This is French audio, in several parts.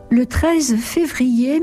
Le 13 février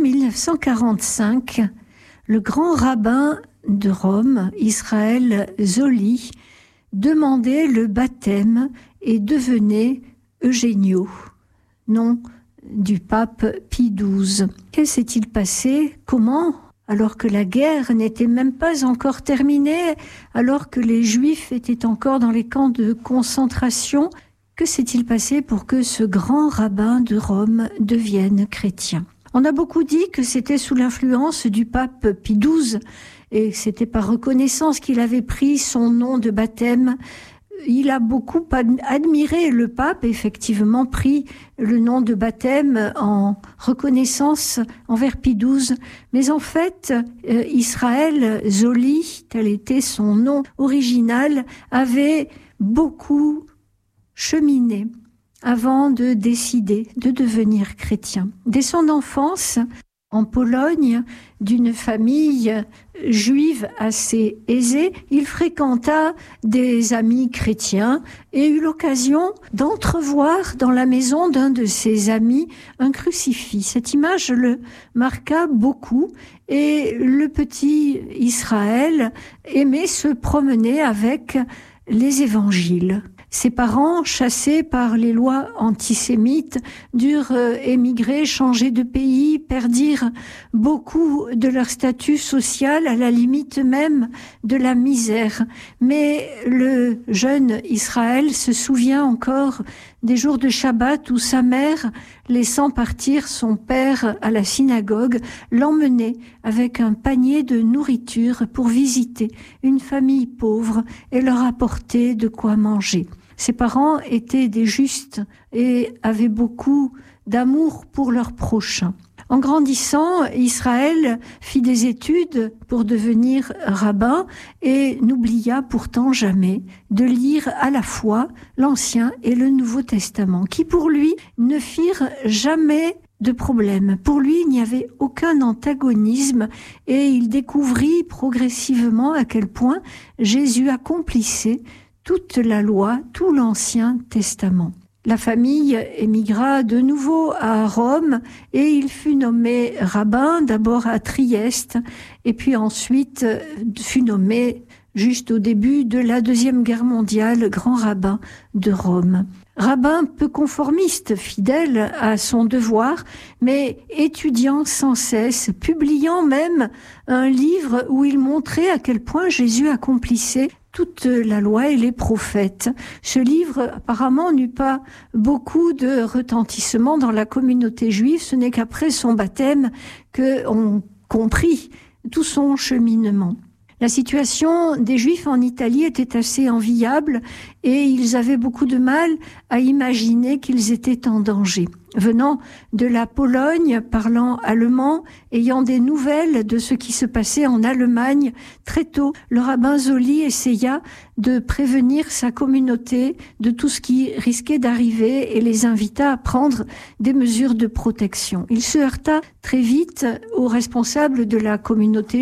1945, le grand rabbin de Rome, Israël Zolli, demandait le baptême et devenait Eugenio, nom du pape Pie XII. Que s'est-il passé? Comment? Alors que la guerre n'était même pas encore terminée, alors que les Juifs étaient encore dans les camps de concentration, que s'est-il passé pour que ce grand rabbin de Rome devienne chrétien? On a beaucoup dit que c'était sous l'influence du pape Pie XII et c'était par reconnaissance qu'il avait pris son nom de baptême. Il a beaucoup admiré le pape, effectivement pris le nom de baptême en reconnaissance envers Pie XII. Mais en fait, Israël Zolli, tel était son nom original, avait beaucoup cheminé avant de décider de devenir chrétien. Dès son enfance, en Pologne, d'une famille juive assez aisée, il fréquenta des amis chrétiens et eut l'occasion d'entrevoir dans la maison d'un de ses amis un crucifix. Cette image le marqua beaucoup et le petit Israël aimait se promener avec les évangiles. Ses parents, chassés par les lois antisémites, durent émigrer, changer de pays, perdirent beaucoup de leur statut social, à la limite même de la misère. Mais le jeune Israël se souvient encore des jours de Shabbat où sa mère, laissant partir son père à la synagogue, l'emmenait avec un panier de nourriture pour visiter une famille pauvre et leur apporter de quoi manger. Ses parents étaient des justes et avaient beaucoup d'amour pour leurs prochains. En grandissant, Israël fit des études pour devenir rabbin et n'oublia pourtant jamais de lire à la fois l'Ancien et le Nouveau Testament, qui pour lui ne firent jamais de problème. Pour lui, il n'y avait aucun antagonisme et il découvrit progressivement à quel point Jésus accomplissait toute la loi, tout l'Ancien Testament. La famille émigra de nouveau à Rome et il fut nommé rabbin, d'abord à Trieste, et puis ensuite fut nommé, juste au début de la Deuxième Guerre mondiale, grand rabbin de Rome. Rabbin peu conformiste, fidèle à son devoir, mais étudiant sans cesse, publiant même un livre où il montrait à quel point Jésus accomplissait toute la loi et les prophètes. Ce livre, apparemment, n'eut pas beaucoup de retentissement dans la communauté juive. Ce n'est qu'après son baptême qu'on comprit tout son cheminement. La situation des Juifs en Italie était assez enviable et ils avaient beaucoup de mal à imaginer qu'ils étaient en danger. Venant de la Pologne, parlant allemand, ayant des nouvelles de ce qui se passait en Allemagne, très tôt, le rabbin Zolli essaya de prévenir sa communauté de tout ce qui risquait d'arriver et les invita à prendre des mesures de protection. Il se heurta très vite aux responsables de la communauté